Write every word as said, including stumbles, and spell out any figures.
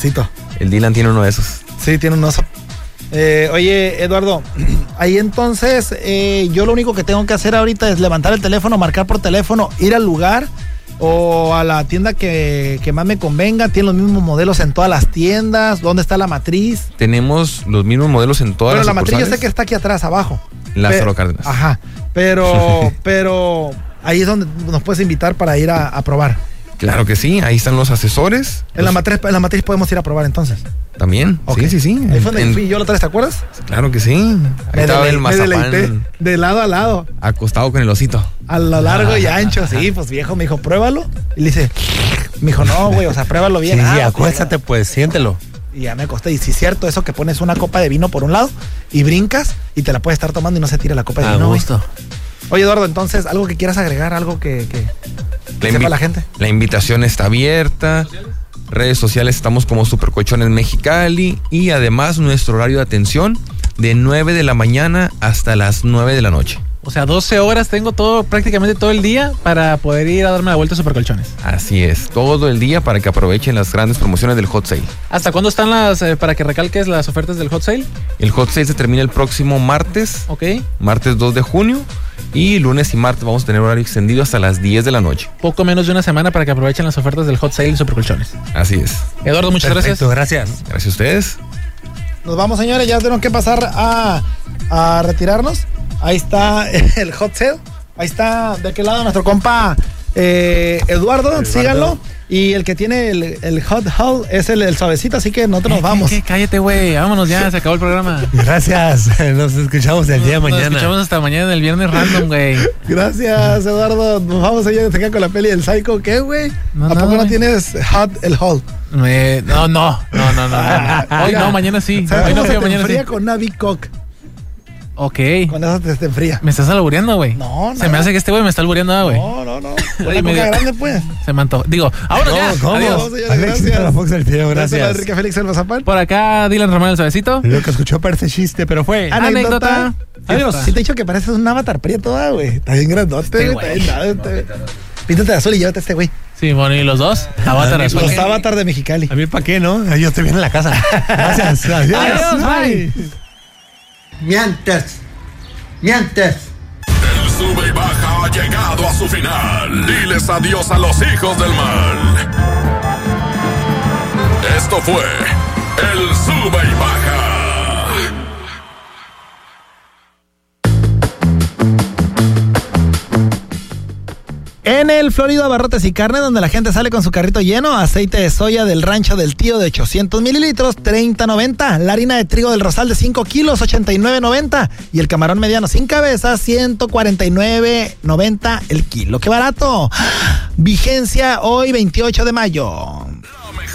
El Dylan tiene uno de esos. Sí, tiene un oso. Eh, oye, Eduardo, ahí entonces eh, yo lo único que tengo que hacer ahorita es levantar el teléfono, marcar por teléfono, ir al lugar o a la tienda que, que más me convenga. Tiene los mismos modelos en todas las tiendas. ¿Dónde está la matriz? Tenemos los mismos modelos en todas bueno, las la matriz yo sé que sucursales. está aquí atrás, abajo. Lázaro Cárdenas. Ajá, pero, pero ahí es donde nos puedes invitar para ir a, a probar. Claro que sí, ahí están los asesores. En la matriz, en la matriz podemos ir a probar entonces. También, Okay. sí, sí, sí. Ahí fue donde En- fui yo la otra vez, ¿te acuerdas? Claro que sí. Ahí Me estaba delei- el me deleité, mazapán de lado a lado, acostado con el osito. a lo largo y ancho, sí, pues viejo me dijo, pruébalo. Y le dice, me dijo, no, güey, o sea, pruébalo bien. Sí, Ah, sí, ok, acuéstate, pues, siéntelo. Y ya me acosté. Y sí es cierto eso que pones una copa de vino por un lado y brincas y te la puedes estar tomando y no se tira la copa de A vino. güey. gusto. Oye, Eduardo, entonces, algo que quieras agregar, algo que, que, que La sepa invi- la gente. La invitación está abierta. Redes sociales estamos como Supercolchones Mexicali. Y además nuestro horario de atención de nueve de la mañana hasta las nueve de la noche. O sea, doce horas tengo todo, prácticamente todo el día para poder ir a darme la vuelta a Supercolchones. Así es, todo el día para que aprovechen las grandes promociones del Hot Sale. ¿Hasta cuándo están las, eh, para que recalques las ofertas del Hot Sale? El Hot Sale se termina el próximo martes, Ok. martes dos de junio. Y lunes y martes vamos a tener horario extendido hasta las diez de la noche. Poco menos de una semana para que aprovechen las ofertas del Hot Sale y Supercolchones. Así es. Eduardo, muchas Perfecto, gracias. gracias. Gracias a ustedes. Nos vamos, señores, ya tenemos que pasar a, a retirarnos. Ahí está el hot sale. Ahí está de aquel lado nuestro compa eh, Eduardo, Eduardo, síganlo. Y el que tiene el, el hot haul es el, el suavecito, así que nosotros nos vamos. ¿Qué, qué? Cállate, güey. Vámonos ya, se acabó el programa. Gracias. Nos escuchamos el día de Nos mañana. escuchamos hasta mañana, el viernes random, güey. Gracias, Eduardo. Nos vamos, señores, se queda con la peli del Psycho. ¿Qué, güey? No, ¿A no, poco no güey. tienes hot el haul? Eh, no, no, no, no, no, no. Hoy no, mañana sí. ¿Sabes Hoy cómo no se fui, te mañana sí. enfría con una Big Cock? Ok. Con eso te, te enfría. Me estás albureando, güey. No, no. Se me hace que este güey me está albureando, ah, güey. No, no, no. Una Oye, me coca dio- grande, pues. Se me antojó. Digo, ahora No, ya. ¿cómo? Adiós. No, señores, Alex, gracias. la Fox del Fideo, Gracias a gracias. Enrique Félix el Mazapán. Por acá, Dylan Román el suavecito. Lo que escuchó parece chiste, pero fue. Anécdota. Adiós. Fiesta. Sí te he dicho que pareces un avatar prieto, ah, güey. Está bien grandote, Este güey. güey. Está bien grande, este- Píntate de azul y llévate a este güey. Sí, bueno, y los dos. Avatar azul. Los avatar de Mexicali. A mí, ¿para qué, no? Yo estoy bien en la casa. Gracias. Adiós. Adiós, bye. Mientes, mientes. El sube y baja ha llegado a su final. Diles adiós a los hijos del mal. Esto fue el sube y baja. En el Florido Abarrotes y Carne, donde la gente sale con su carrito lleno, aceite de soya del rancho del tío de ochocientos mililitros, treinta noventa. La harina de trigo del Rosal de cinco kilos, ochenta y nueve noventa. Y el camarón mediano sin cabeza, ciento cuarenta y nueve noventa el kilo. ¡Qué barato! Vigencia hoy, veintiocho de mayo.